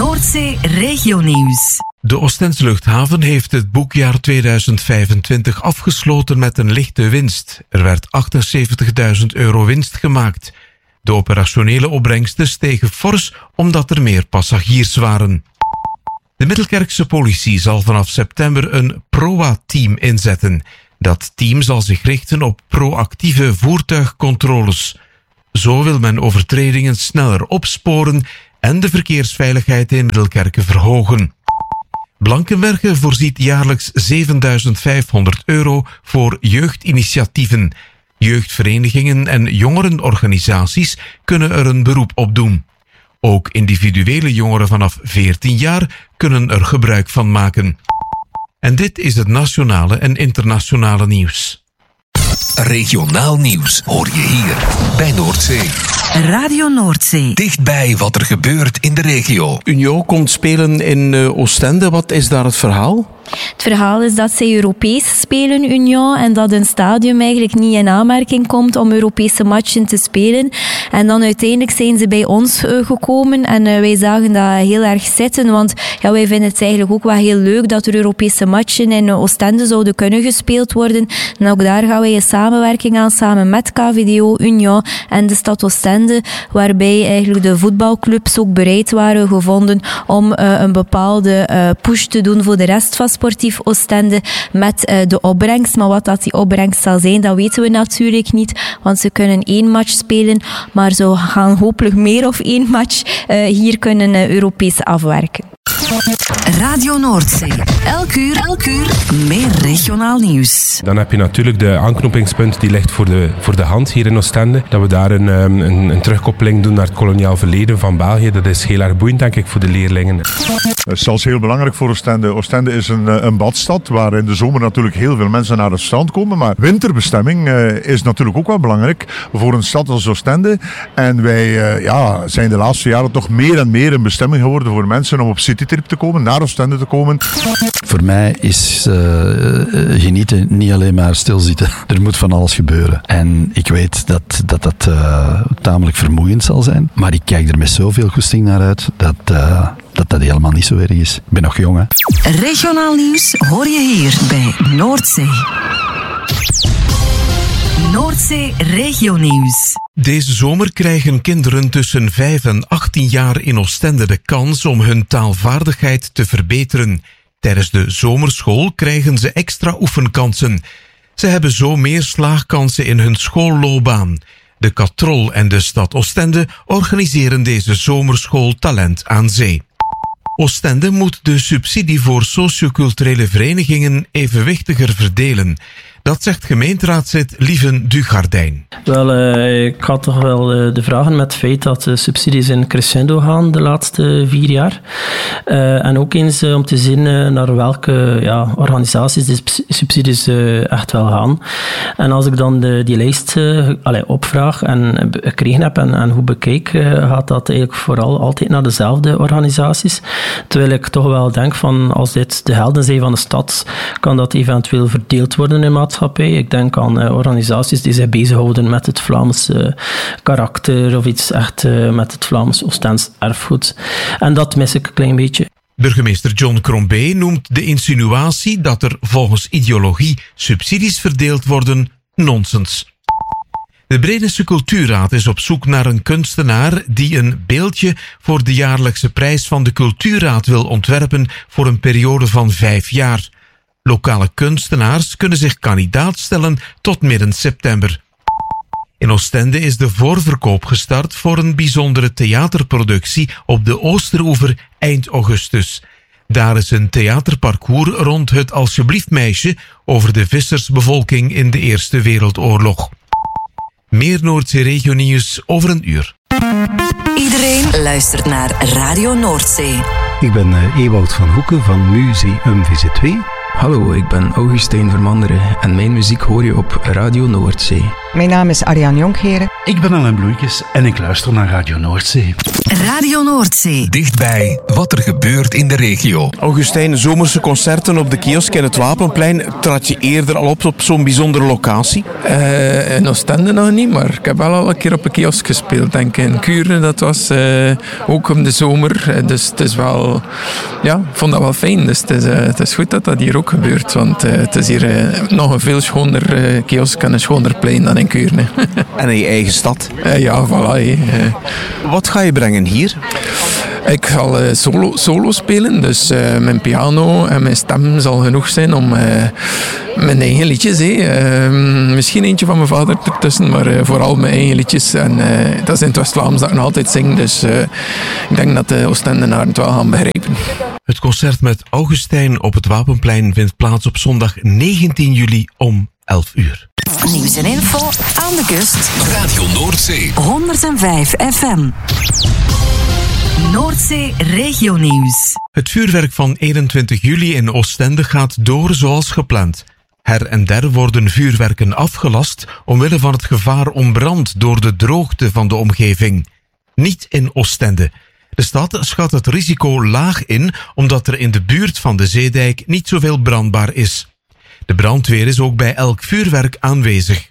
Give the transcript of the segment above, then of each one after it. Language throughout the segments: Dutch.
Noordzee Regionieuws. De Oostense luchthaven heeft het boekjaar 2025 afgesloten met een lichte winst. Er werd €78.000 winst gemaakt. De operationele opbrengsten stegen fors omdat er meer passagiers waren. De Middelkerkse politie zal vanaf september een PROA-team inzetten. Dat team zal zich richten op proactieve voertuigcontroles. Zo wil men overtredingen sneller opsporen en de verkeersveiligheid in Middelkerke verhogen. Blankenberge voorziet jaarlijks €7.500 voor jeugdinitiatieven. Jeugdverenigingen en jongerenorganisaties kunnen er een beroep op doen. Ook individuele jongeren vanaf 14 jaar kunnen er gebruik van maken. En dit is het nationale en internationale nieuws. Regionaal nieuws hoor je hier bij Noordzee. Radio Noordzee. Dichtbij wat er gebeurt in de regio. Union komt spelen in Oostende. Wat is daar het verhaal? Het verhaal is dat zij Europees spelen, Union, en dat een stadium eigenlijk niet in aanmerking komt om Europese matchen te spelen. En dan uiteindelijk zijn ze bij ons gekomen en wij zagen dat heel erg zitten, want ja, wij vinden het eigenlijk ook wel heel leuk dat er Europese matchen in Oostende zouden kunnen gespeeld worden. En ook daar gaan wij een samenwerking aan, samen met KVDO, Union en de stad Oostende, waarbij eigenlijk de voetbalclubs ook bereid waren gevonden om een bepaalde push te doen voor de rest van Sportief Oostende met de opbrengst. Maar wat dat die opbrengst zal zijn, dat weten we natuurlijk niet, want ze kunnen 1 match spelen, maar ze gaan hopelijk meer of 1 match hier kunnen Europees afwerken. Radio Noordzee. Elk uur meer regionaal nieuws. Dan heb je natuurlijk de aanknopingspunt die ligt voor de hand hier in Oostende. Dat we daar een terugkoppeling doen naar het koloniaal verleden van België. Dat is heel erg boeiend, denk ik, voor de leerlingen. Dat is zelfs heel belangrijk voor Oostende. Oostende is een badstad waar in de zomer natuurlijk heel veel mensen naar het strand komen. Maar winterbestemming is natuurlijk ook wel belangrijk voor een stad als Oostende. En wij zijn de laatste jaren toch meer en meer een bestemming geworden voor mensen om op citytrip te komen, naar Oostende te komen. Voor mij is genieten niet alleen maar stilzitten. Er moet van alles gebeuren. En ik weet dat tamelijk vermoeiend zal zijn. Maar ik kijk er met zoveel goesting naar uit dat helemaal niet zo erg is. Ik ben nog jong, hè. Regionaal nieuws hoor je hier bij Noordzee. Noordzee Regionieuws. Deze zomer krijgen kinderen tussen 5 en 18 jaar in Oostende de kans om hun taalvaardigheid te verbeteren. Tijdens de zomerschool krijgen ze extra oefenkansen. Ze hebben zo meer slaagkansen in hun schoolloopbaan. De Katrol en de stad Oostende organiseren deze zomerschool Talent aan Zee. Oostende moet de subsidie voor socioculturele verenigingen evenwichtiger verdelen. Dat zegt gemeenteraadslid Lieven Dugardijn. Wel, ik had toch wel de vragen met het feit dat de subsidies in crescendo gaan de laatste 4 jaar. En ook eens om te zien naar welke organisaties de subsidies echt wel gaan. En als ik dan die lijst opvraag en gekregen heb en hoe bekijk, gaat dat eigenlijk vooral altijd naar dezelfde organisaties. Terwijl ik toch wel denk van, als dit de helden zijn van de stad, kan dat eventueel verdeeld worden in maatschappij. Ik denk aan organisaties die zich bezighouden met het Vlaamse karakter of iets echt met het Vlaams Oostends erfgoed. En dat mis ik een klein beetje. Burgemeester John Crombé noemt de insinuatie dat er volgens ideologie subsidies verdeeld worden nonsens. De Bredense Cultuurraad is op zoek naar een kunstenaar die een beeldje voor de jaarlijkse prijs van de Cultuurraad wil ontwerpen voor een periode van 5 jaar. Lokale kunstenaars kunnen zich kandidaat stellen tot midden september. In Oostende is de voorverkoop gestart voor een bijzondere theaterproductie op de Oosteroever eind augustus. Daar is een theaterparcours rond het Alsjeblieft meisje over de vissersbevolking in de Eerste Wereldoorlog. Meer Noordzee Regionieuws over een uur. Iedereen luistert naar Radio Noordzee. Ik ben Ewout van Hoeken van Museum VZ2. Hallo, ik ben Augustijn Vermanderen en mijn muziek hoor je op Radio Noordzee. Mijn naam is Ariane Jonkheren. Ik ben Alain Bloeikes en ik luister naar Radio Noordzee. Radio Noordzee. Dichtbij wat er gebeurt in de regio. Augustijn, zomerse concerten op de kiosk in het Wapenplein. Trad je eerder al op zo'n bijzondere locatie? In Oostende nog niet, maar ik heb wel al een keer op een kiosk gespeeld. Denk ik in Kuurne, dat was ook om de zomer. Dus het is wel... Ja, ik vond dat wel fijn. Dus het is goed dat dat hier ook gebeurt. Want het is hier nog een veel schoner kiosk en een schoner plein dan in Kuurne. En in je eigen stad? Ja, voilà. Wat ga je brengen hier? Ik zal solo spelen, dus mijn piano en mijn stem zal genoeg zijn om mijn eigen liedjes. Misschien eentje van mijn vader ertussen, maar vooral mijn eigen liedjes. En dat is in het West-Vlaams dat ik nog altijd zing, dus ik denk dat de Oostendenaren het wel gaan begrijpen. Het concert met Augustijn op het Wapenplein vindt plaats op zondag 19 juli om 11 uur. Nieuws en info aan de kust. Radio Noordzee. 105 FM. Noordzee Regionieuws. Het vuurwerk van 21 juli in Oostende gaat door zoals gepland. Her en der worden vuurwerken afgelast omwille van het gevaar om brand door de droogte van de omgeving. Niet in Oostende. De stad schat het risico laag in omdat er in de buurt van de zeedijk niet zoveel brandbaar is. De brandweer is ook bij elk vuurwerk aanwezig.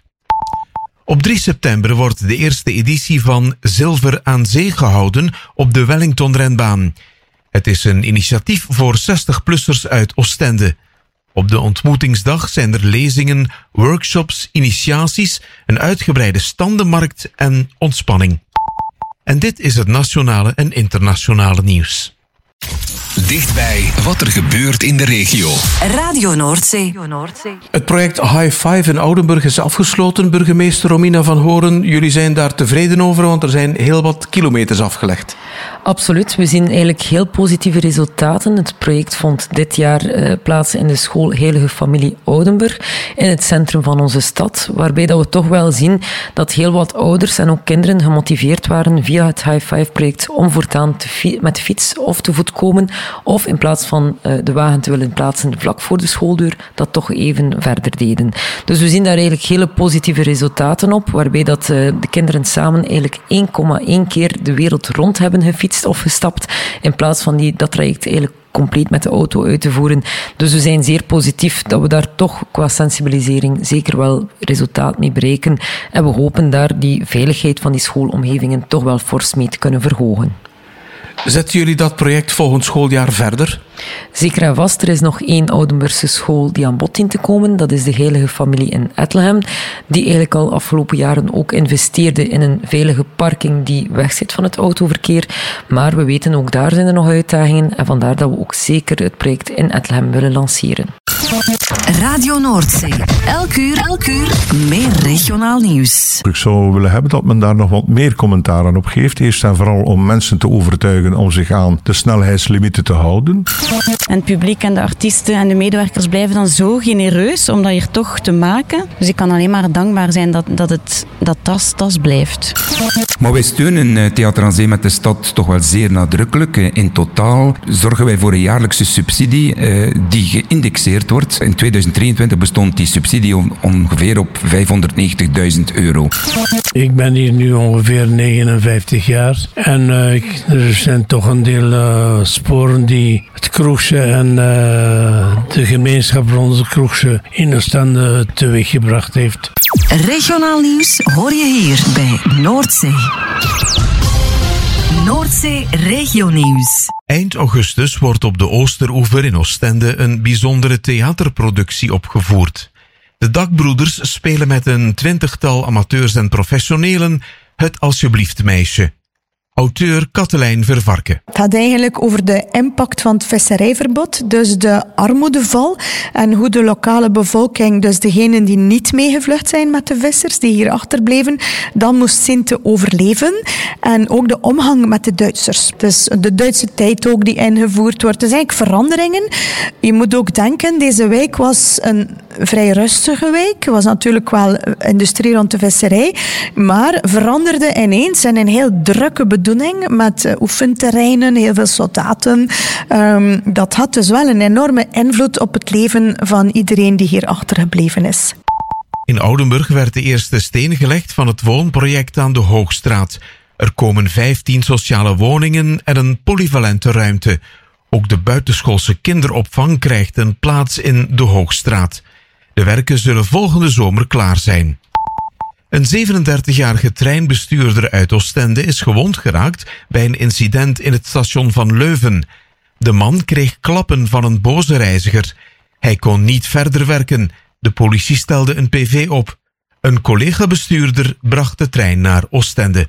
Op 3 september wordt de eerste editie van Zilver aan Zee gehouden op de Wellington-renbaan. Het is een initiatief voor 60-plussers uit Oostende. Op de ontmoetingsdag zijn er lezingen, workshops, initiaties, een uitgebreide standenmarkt en ontspanning. En dit is het nationale en internationale nieuws. Dichtbij wat er gebeurt in de regio. Radio Noordzee. Het project High Five in Oudenburg is afgesloten, burgemeester Romina van Horen. Jullie zijn daar tevreden over, want er zijn heel wat kilometers afgelegd. Absoluut. We zien eigenlijk heel positieve resultaten. Het project vond dit jaar plaats in de school Heilige Familie Oudenburg, in het centrum van onze stad, waarbij dat we toch wel zien dat heel wat ouders en ook kinderen gemotiveerd waren via het High Five project om voortaan met de fiets of te voet komen, of in plaats van de wagen te willen plaatsen vlak voor de schooldeur, dat toch even verder deden. Dus we zien daar eigenlijk hele positieve resultaten op, waarbij dat de kinderen samen eigenlijk 1,1 keer de wereld rond hebben gefietst of gestapt, in plaats van dat traject eigenlijk compleet met de auto uit te voeren. Dus we zijn zeer positief dat we daar toch qua sensibilisering zeker wel resultaat mee bereiken. En we hopen daar die veiligheid van die schoolomgevingen toch wel fors mee te kunnen verhogen. Zetten jullie dat project volgend schooljaar verder? Zeker en vast. Er is nog 1 Oudenburgse school die aan bod dient te komen. Dat is de Heilige Familie in Ettelhem, die eigenlijk al afgelopen jaren ook investeerde in een veilige parking die wegzit van het autoverkeer. Maar we weten, ook daar zijn er nog uitdagingen en vandaar dat we ook zeker het project in Ettelhem willen lanceren. Radio Noordzee. Elk uur meer regionaal nieuws. Ik zou willen hebben dat men daar nog wat meer commentaar aan op geeft. Eerst en vooral om mensen te overtuigen om zich aan de snelheidslimieten te houden. En het publiek en de artiesten en de medewerkers blijven dan zo genereus om dat hier toch te maken. Dus ik kan alleen maar dankbaar zijn dat tas blijft. Maar wij steunen Theater aan Zee met de stad toch wel zeer nadrukkelijk. In totaal zorgen wij voor een jaarlijkse subsidie die geïndexeerd wordt. In 2023 bestond die subsidie ongeveer op €590.000. Ik ben hier nu ongeveer 59 jaar. En er zijn toch een deel sporen die het Kroegse en de gemeenschap rond het Kroegse in Oostende teweeggebracht heeft. Regionaal nieuws hoor je hier bij Noordzee. Noordzee Regionieuws. Eind augustus wordt op de Oosteroever in Oostende een bijzondere theaterproductie opgevoerd. De Dakbroeders spelen met een 20-tal amateurs en professionelen het Alsjeblieft meisje. Auteur Katelijn Vervarken. Het gaat eigenlijk over de impact van het visserijverbod, dus de armoedeval en hoe de lokale bevolking, dus degenen die niet meegevlucht zijn met de vissers, die hier achterbleven, dan moest zien te overleven. En ook de omgang met de Duitsers. Dus de Duitse tijd ook die ingevoerd wordt. Dus eigenlijk veranderingen. Je moet ook denken, deze wijk was een vrij rustige wijk. Het was natuurlijk wel industrie rond de visserij, maar veranderde ineens in een heel drukke bedoeling met oefenterreinen, heel veel soldaten. Dat had dus wel een enorme invloed op het leven van iedereen die hier achtergebleven is. In Oudenburg werd de eerste steen gelegd van het woonproject aan de Hoogstraat. Er komen 15 sociale woningen en een polyvalente ruimte. Ook de buitenschoolse kinderopvang krijgt een plaats in de Hoogstraat. De werken zullen volgende zomer klaar zijn. Een 37-jarige treinbestuurder uit Oostende is gewond geraakt bij een incident in het station van Leuven. De man kreeg klappen van een boze reiziger. Hij kon niet verder werken. De politie stelde een PV op. Een collega-bestuurder bracht de trein naar Oostende.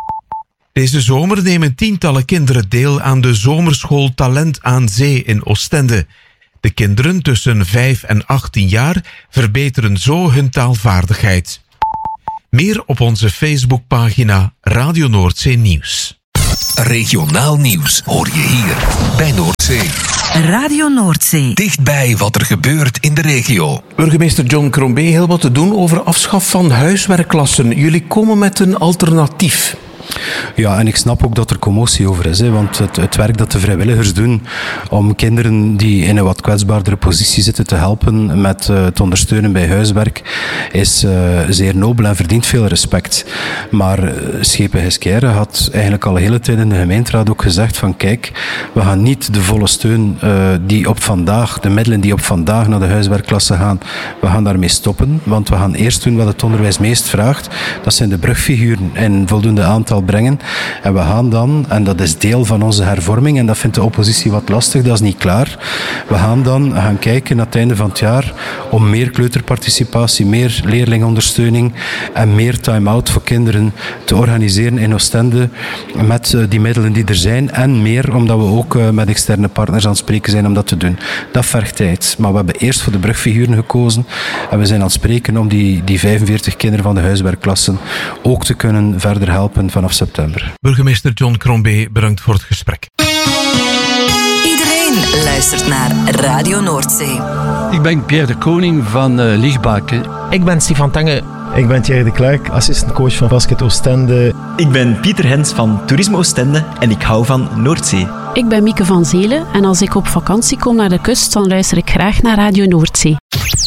Deze zomer nemen tientallen kinderen deel aan de zomerschool Talent aan Zee in Oostende. De kinderen tussen 5 en 18 jaar verbeteren zo hun taalvaardigheid. Meer op onze Facebookpagina Radio Noordzee Nieuws. Regionaal nieuws hoor je hier bij Noordzee. Radio Noordzee. Dichtbij wat er gebeurt in de regio. Burgemeester John Crombé, heel wat te doen over afschaf van huiswerkklassen. Jullie komen met een alternatief. Ja, en ik snap ook dat er commotie over is. Want het werk dat de vrijwilligers doen om kinderen die in een wat kwetsbaardere positie zitten te helpen met het ondersteunen bij huiswerk is zeer nobel en verdient veel respect. Maar Schepen Giskeire had eigenlijk al de hele tijd in de gemeenteraad ook gezegd van kijk, we gaan niet de volle steun die op vandaag, de middelen die op vandaag naar de huiswerkklassen gaan, we gaan daarmee stoppen. Want we gaan eerst doen wat het onderwijs meest vraagt. Dat zijn de brugfiguren in voldoende aantal brengen. En we gaan dan, en dat is deel van onze hervorming, en dat vindt de oppositie wat lastig, dat is niet klaar. We gaan dan gaan kijken aan het einde van het jaar om meer kleuterparticipatie, meer leerlingondersteuning en meer time-out voor kinderen te organiseren in Oostende met die middelen die er zijn en meer omdat we ook met externe partners aan het spreken zijn om dat te doen. Dat vergt tijd. Maar we hebben eerst voor de brugfiguren gekozen en we zijn aan het spreken om die 45 kinderen van de huiswerkklassen ook te kunnen verder helpen vanaf september. Burgemeester John Crombé, bedankt voor het gesprek. Iedereen luistert naar Radio Noordzee. Ik ben Pierre de Koning van Liegbaken. Ik ben Stefan Tange. Ik ben Thierry de Klerk, assistentcoach van Basket Oostende. Ik ben Pieter Hens van Toerisme Oostende en ik hou van Noordzee. Ik ben Mieke van Zelen en als ik op vakantie kom naar de kust, dan luister ik graag naar Radio Noordzee.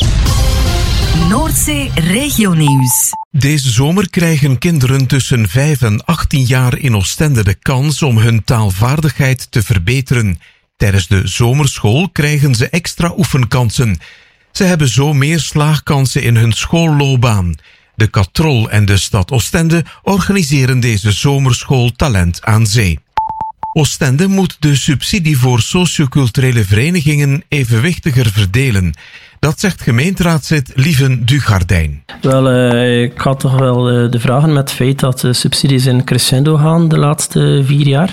Noordzee Regionieuws. Deze zomer krijgen kinderen tussen 5 en 18 jaar in Oostende de kans om hun taalvaardigheid te verbeteren. Tijdens de zomerschool krijgen ze extra oefenkansen. Ze hebben zo meer slaagkansen in hun schoolloopbaan. De Katrol en de stad Oostende organiseren deze zomerschool Talent aan Zee. Oostende moet de subsidie voor socioculturele verenigingen evenwichtiger verdelen. Dat zegt gemeenteraadslid Lieven Dugardijn. Wel, ik had toch wel de vragen met het feit dat de subsidies in crescendo gaan de laatste 4 jaar.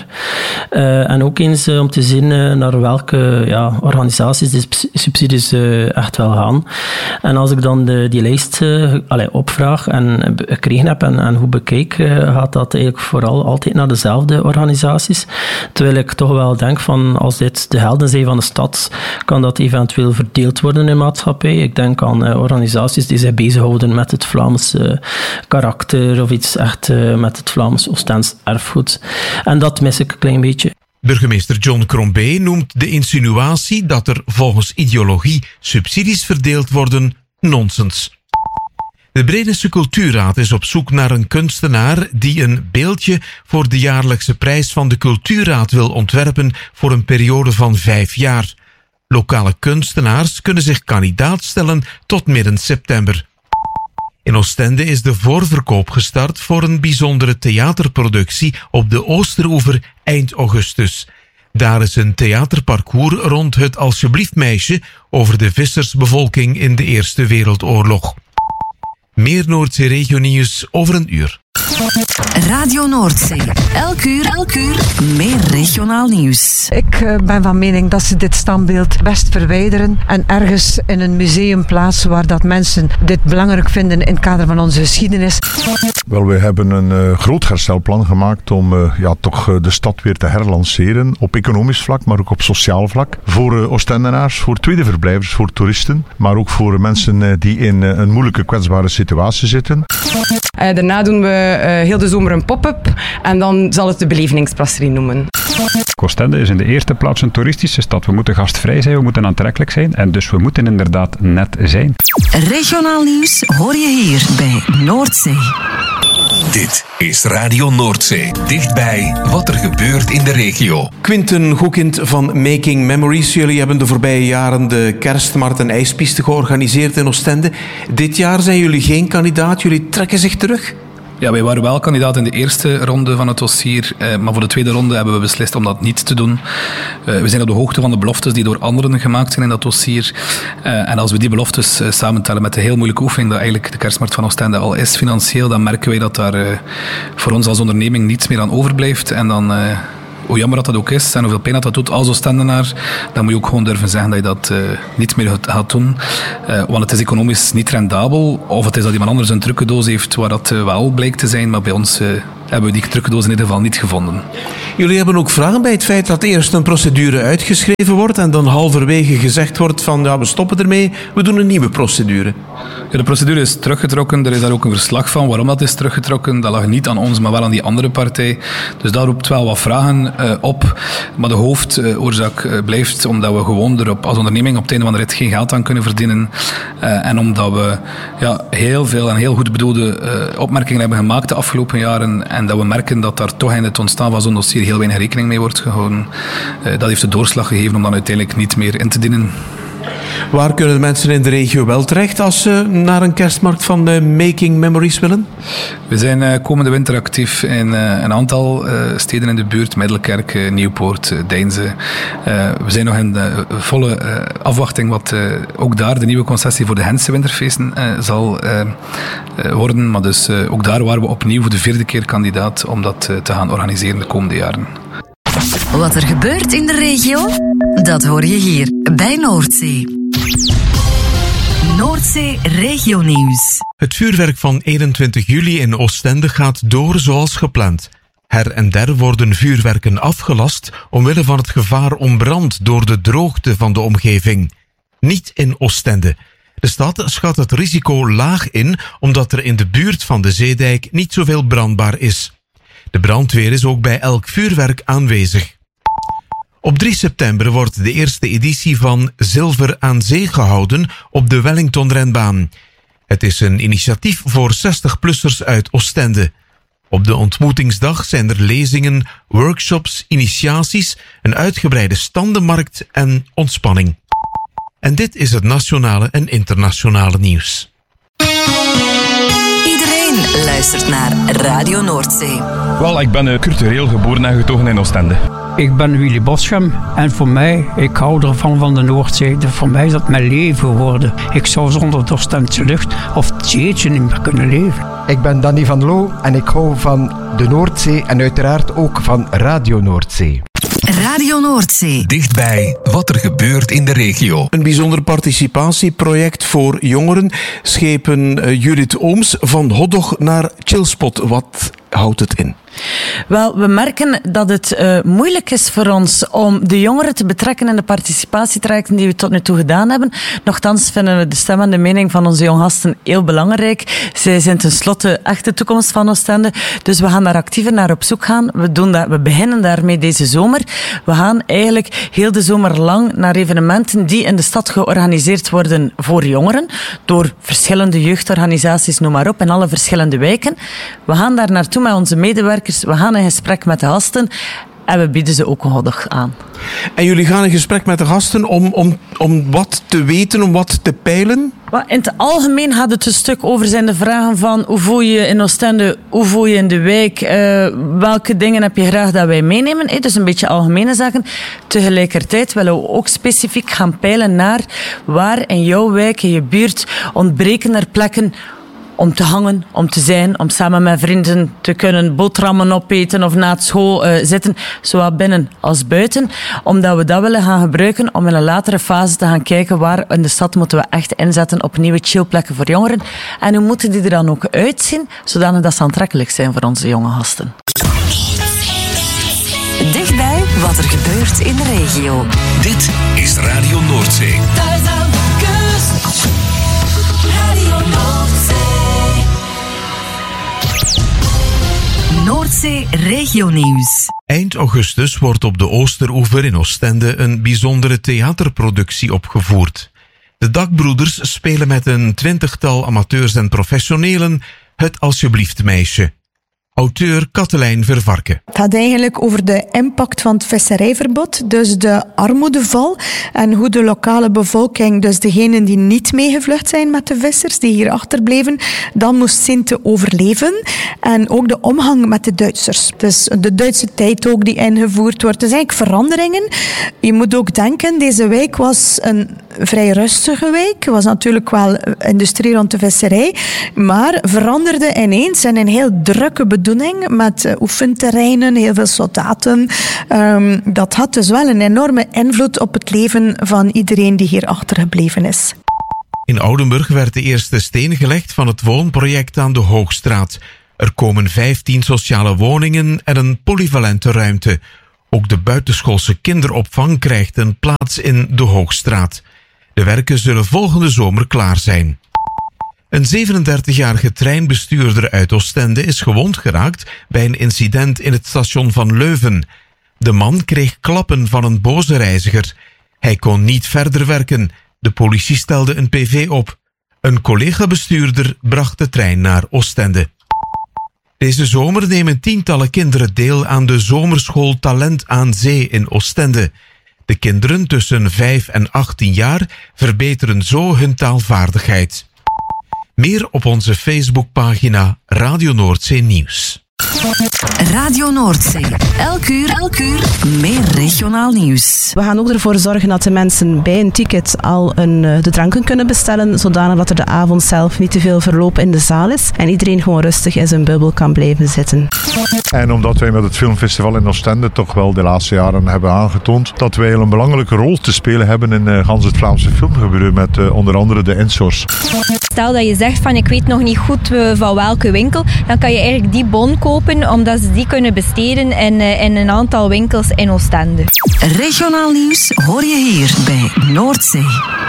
En ook eens om te zien naar welke organisaties de subsidies echt wel gaan. En als ik dan die lijst opvraag en gekregen heb en hoe bekijk, gaat dat eigenlijk vooral altijd naar dezelfde organisaties. Terwijl ik toch wel denk van als dit de helden zijn van de stad, kan dat eventueel verdeeld worden in maatschappij. Ik denk aan organisaties die zich bezighouden met het Vlaamse karakter of iets echt met het Vlaams Oostends erfgoed. En dat mis ik een klein beetje. Burgemeester John Crombé noemt de insinuatie dat er volgens ideologie subsidies verdeeld worden nonsens. De Bredense Cultuurraad is op zoek naar een kunstenaar die een beeldje voor de jaarlijkse prijs van de Cultuurraad wil ontwerpen voor een periode van 5 jaar. Lokale kunstenaars kunnen zich kandidaat stellen tot midden september. In Oostende is de voorverkoop gestart voor een bijzondere theaterproductie op de Oosteroever eind augustus. Daar is een theaterparcours rond het Alsjeblieft meisje over de vissersbevolking in de Eerste Wereldoorlog. Meer Noordzee Regionieuws over een uur. Radio Noordzee. Elk uur meer regionaal nieuws. Ik ben van mening dat ze dit standbeeld best verwijderen en ergens in een museum plaatsen waar dat mensen dit belangrijk vinden in het kader van onze geschiedenis. Wel, we hebben een groot herstelplan gemaakt om toch de stad weer te herlanceren op economisch vlak, maar ook op sociaal vlak. Voor Oostendenaars, voor tweedeverblijvers, voor toeristen, maar ook voor mensen die in een moeilijke kwetsbare situatie zitten. Daarna doen we heel de zomer een pop-up en dan zal het de belevingsbrasserie noemen. Oostende is in de eerste plaats een toeristische stad. We moeten gastvrij zijn, we moeten aantrekkelijk zijn en dus we moeten inderdaad net zijn. Regionaal nieuws hoor je hier bij Noordzee. Dit is Radio Noordzee. Dichtbij wat er gebeurt in de regio. Quinten Goekind van Making Memories. Jullie hebben de voorbije jaren de kerstmarkt en ijspiste georganiseerd in Oostende. Dit jaar zijn jullie geen kandidaat. Jullie trekken zich terug. Ja, wij waren wel kandidaat in de eerste ronde van het dossier, maar voor de tweede ronde hebben we beslist om dat niet te doen. We zijn op de hoogte van de beloftes die door anderen gemaakt zijn in dat dossier. En als we die beloftes samentellen met de heel moeilijke oefening dat eigenlijk de kerstmarkt van Oostende al is financieel, dan merken wij dat daar voor ons als onderneming niets meer aan overblijft. En dan... hoe jammer dat ook is en hoeveel pijn dat doet als Oostendenaar, dan moet je ook gewoon durven zeggen dat je dat niet meer gaat doen. Want het is economisch niet rendabel. Of het is dat iemand anders een trucendoos heeft waar dat wel blijkt te zijn. Maar bij ons hebben we die trucendoos in ieder geval niet gevonden. Jullie hebben ook vragen bij het feit dat eerst een procedure uitgeschreven wordt en dan halverwege gezegd wordt van ja, we stoppen ermee, we doen een nieuwe procedure. Ja, de procedure is teruggetrokken. Er is daar ook een verslag van waarom dat is teruggetrokken. Dat lag niet aan ons, maar wel aan die andere partij. Dus dat roept wel wat vragen op. Maar de hoofdoorzaak blijft omdat we gewoon erop als onderneming op het einde van de rit geen geld aan kunnen verdienen. En omdat we heel veel en heel goed bedoelde opmerkingen hebben gemaakt de afgelopen jaren. En dat we merken dat daar toch in het ontstaan van zo'n dossier heel weinig rekening mee wordt gehouden. Dat heeft de doorslag gegeven om dan uiteindelijk niet meer in te dienen. Waar kunnen de mensen in de regio wel terecht als ze naar een kerstmarkt van de Making Memories willen? We zijn komende winter actief in een aantal steden in de buurt. Middelkerk, Nieuwpoort, Deinze. We zijn nog in de volle afwachting wat ook daar de nieuwe concessie voor de Gentse winterfeesten zal worden. Maar dus ook daar waren we opnieuw voor de 4e keer kandidaat om dat te gaan organiseren de komende jaren. Wat er gebeurt in de regio, dat hoor je hier bij Noordzee. Noordzee Regionieuws. Het vuurwerk van 21 juli in Oostende gaat door zoals gepland. Her en der worden vuurwerken afgelast omwille van het gevaar om brand door de droogte van de omgeving. Niet in Oostende. De stad schat het risico laag in omdat er in de buurt van de zeedijk niet zoveel brandbaar is. De brandweer is ook bij elk vuurwerk aanwezig. Op 3 september wordt de eerste editie van Zilver aan Zee gehouden op de Wellington-renbaan. Het is een initiatief voor 60-plussers uit Oostende. Op de ontmoetingsdag zijn er lezingen, workshops, initiaties, een uitgebreide standenmarkt en ontspanning. En dit is het nationale en internationale nieuws. Iedereen luistert naar Radio Noordzee. Wel, ik ben cultureel geboren en getogen in Oostende. Ik ben Willy Boschem en voor mij, ik hou ervan van de Noordzee. Voor mij is dat mijn leven geworden. Ik zou zonder de Oostendse lucht of het zeetje niet meer kunnen leven. Ik ben Danny van Loo en ik hou van de Noordzee en uiteraard ook van Radio Noordzee. Radio Noordzee. Dichtbij wat er gebeurt in de regio. Een bijzonder participatieproject voor jongeren. Schepen Judith Ooms van Hotdog naar Chillspot. Wat houdt het in? Wel, we merken dat het moeilijk is voor ons om de jongeren te betrekken in de participatietrajecten die we tot nu toe gedaan hebben. Nochtans vinden we de stem en de mening van onze jonggasten heel belangrijk. Zij zijn tenslotte echt de toekomst van Oostende. Dus we gaan daar actiever naar op zoek gaan. We beginnen daarmee deze zomer. We gaan eigenlijk heel de zomer lang naar evenementen die in de stad georganiseerd worden voor jongeren. Door verschillende jeugdorganisaties, noem maar op, in alle verschillende wijken. We gaan daar naartoe met onze medewerkers. We gaan in gesprek met de gasten en we bieden ze ook een hotdog aan. En jullie gaan in gesprek met de gasten om wat te weten, om wat te peilen? In het algemeen gaat het een stuk over zijn de vragen van hoe voel je in Oostende, hoe voel je in de wijk, welke dingen heb je graag dat wij meenemen. Dus een beetje algemene zaken. Tegelijkertijd willen we ook specifiek gaan peilen naar waar in jouw wijk, in je buurt, ontbreken er plekken om te hangen, om te zijn, om samen met vrienden te kunnen boterhammen opeten of na het school zitten, zowel binnen als buiten. Omdat we dat willen gaan gebruiken om in een latere fase te gaan kijken waar in de stad moeten we echt inzetten op nieuwe chillplekken voor jongeren. En hoe moeten die er dan ook uitzien, zodanig dat ze aantrekkelijk zijn voor onze jonge gasten. Dichtbij wat er gebeurt in de regio. Dit is Radio Noordzee. Thuis aan de kust. Radio Noordzee. Noordzee Regionieuws. Eind augustus wordt op de Oosteroever in Oostende een bijzondere theaterproductie opgevoerd. De Dakbroeders spelen met een 20-tal amateurs en professionelen Het Alsjeblieft Meisje. Auteur Katelijn Vervarken. Het gaat eigenlijk over de impact van het visserijverbod, dus de armoedeval en hoe de lokale bevolking, dus degenen die niet meegevlucht zijn met de vissers, die hier achterbleven, dan moest zien te overleven. En ook de omgang met de Duitsers. Dus de Duitse tijd ook die ingevoerd wordt. Dus eigenlijk veranderingen. Je moet ook denken, deze wijk was een vrij rustige wijk. Er was natuurlijk wel industrie rond de visserij, maar veranderde ineens in een heel drukke bedoeling met oefenterreinen, heel veel soldaten. Dat had dus wel een enorme invloed op het leven van iedereen die hier achtergebleven is. In Oudenburg werd de eerste steen gelegd van het woonproject aan de Hoogstraat. Er komen 15 sociale woningen en een polyvalente ruimte. Ook de buitenschoolse kinderopvang krijgt een plaats in de Hoogstraat. De werken zullen volgende zomer klaar zijn. Een 37-jarige treinbestuurder uit Oostende is gewond geraakt bij een incident in het station van Leuven. De man kreeg klappen van een boze reiziger. Hij kon niet verder werken. De politie stelde een PV op. Een collega-bestuurder bracht de trein naar Oostende. Deze zomer nemen tientallen kinderen deel aan de zomerschool Talent aan Zee in Oostende. De kinderen tussen 5 en 18 jaar verbeteren zo hun taalvaardigheid. Meer op onze Facebookpagina Radio Noordzee Nieuws. Radio Noordzee. Elk uur meer regionaal nieuws. We gaan ook ervoor zorgen dat de mensen bij een ticket al de dranken kunnen bestellen, zodanig dat er de avond zelf niet te veel verloop in de zaal is en iedereen gewoon rustig in zijn bubbel kan blijven zitten. En omdat wij met het filmfestival in Oostende toch wel de laatste jaren hebben aangetoond dat wij een belangrijke rol te spelen hebben in gans het Vlaamse filmgebeuren met onder andere de Insource. Stel dat je zegt van ik weet nog niet goed van welke winkel, dan kan je eigenlijk die bon kopen omdat ze die kunnen besteden in een aantal winkels in Oostende. Regionaal nieuws hoor je hier bij Noordzee.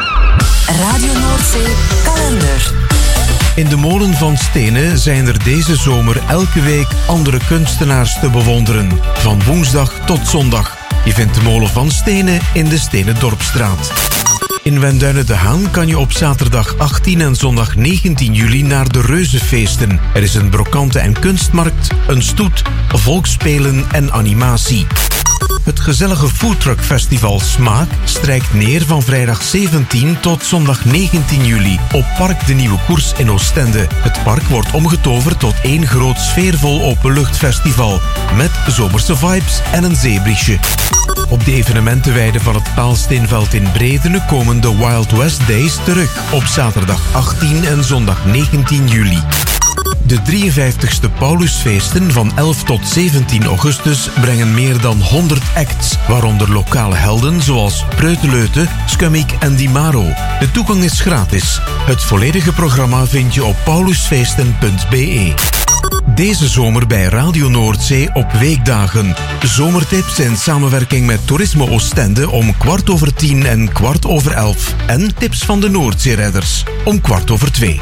Radio Noordzee kalender. In de molen van Stenen zijn er deze zomer elke week andere kunstenaars te bewonderen. Van woensdag tot zondag. Je vindt de molen van Stenen in de Stenendorpstraat. In Wenduinen de Haan kan je op zaterdag 18 en zondag 19 juli naar de Reuzenfeesten. Er is een brokante- en kunstmarkt, een stoet, volksspelen en animatie. Het gezellige Foodtruck Festival Smaak strijkt neer van vrijdag 17 tot zondag 19 juli op Park de Nieuwe Koers in Oostende. Het park wordt omgetoverd tot één groot sfeervol openluchtfestival met zomerse vibes en een zeebriesje. Op de evenementenweide van het Paalsteenveld in Bredene komen de Wild West Days terug op zaterdag 18 en zondag 19 juli. De 53ste Paulusfeesten van 11 tot 17 augustus brengen meer dan 100 acts, waaronder lokale helden zoals Preuteleute, Skummiek en Di Maro. De toegang is gratis. Het volledige programma vind je op paulusfeesten.be. Deze zomer bij Radio Noordzee op weekdagen. Zomertips in samenwerking met Toerisme Oostende om 10:15 en 11:15. En tips van de Noordzeeredders om 2:15.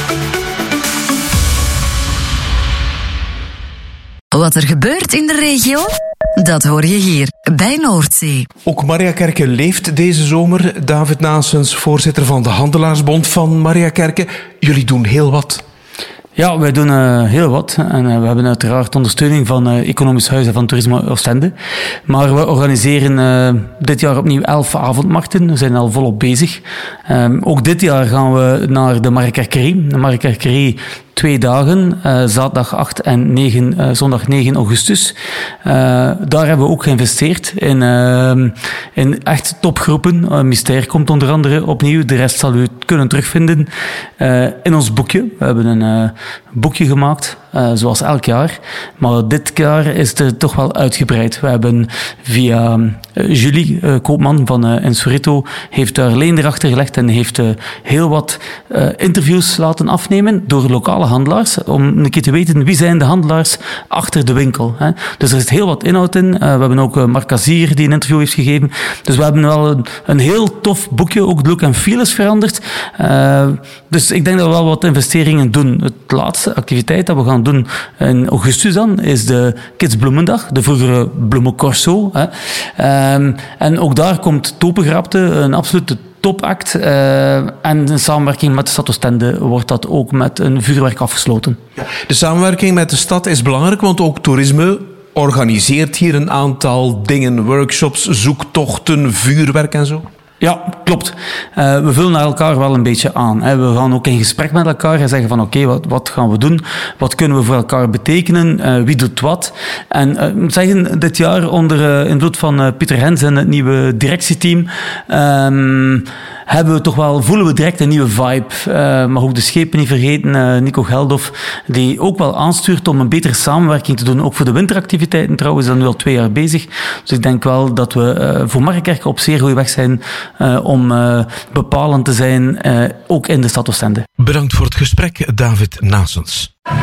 Wat er gebeurt in de regio, dat hoor je hier bij Noordzee. Ook Mariakerke leeft deze zomer. David Naessens, voorzitter van de Handelaarsbond van Mariakerke. Jullie doen heel wat. Ja, wij doen heel wat. En we hebben uiteraard ondersteuning van Economisch Huis en van Toerisme Oostende. Maar we organiseren dit jaar opnieuw 11 avondmarkten. We zijn al volop bezig. Ook dit jaar gaan we naar de Mariakerkerie. De Mariakerkerie 2 dagen, zaterdag 8 en 9, zondag 9 augustus. Daar hebben we ook geïnvesteerd in echt topgroepen. Myster komt onder andere opnieuw. De rest zal u kunnen terugvinden in ons boekje. We hebben een boekje gemaakt, zoals elk jaar. Maar dit jaar is het toch wel uitgebreid. We hebben via Julie Koopman van Insurito heeft daar leen erachter gelegd en heeft heel wat interviews laten afnemen door lokale lokale handelaars, om een keer te weten wie zijn de handelaars achter de winkel. Hè. Dus er zit heel wat inhoud in. We hebben ook Marc Cazier die een interview heeft gegeven. Dus we hebben wel een heel tof boekje, ook de look en feel is veranderd. Dus ik denk dat we wel wat investeringen doen. Het laatste activiteit dat we gaan doen in augustus dan, is de Kids Bloemendag, de vroegere Bloemencorso. Hè. En ook daar komt Topengrapte, een absolute topact. En in samenwerking met de stad Oostende wordt dat ook met een vuurwerk afgesloten. De samenwerking met de stad is belangrijk, want ook toerisme organiseert hier een aantal dingen, workshops, zoektochten, vuurwerk en zo. Ja, klopt. We vullen elkaar wel een beetje aan. We gaan ook in gesprek met elkaar en zeggen van oké, wat gaan we doen? Wat kunnen we voor elkaar betekenen? Wie doet wat? En zeggen dit jaar onder invloed van Pieter Hens en het nieuwe directieteam voelen we direct een nieuwe vibe. Mag ook de schepen niet vergeten, Nico Geldof, die ook wel aanstuurt om een betere samenwerking te doen. Ook voor de winteractiviteiten trouwens, dat is nu al 2 jaar bezig. Dus ik denk wel dat we voor Markerkerke op zeer goede weg zijn om bepalend te zijn, ook in de stad Oostende. Bedankt voor het gesprek, David Nasens.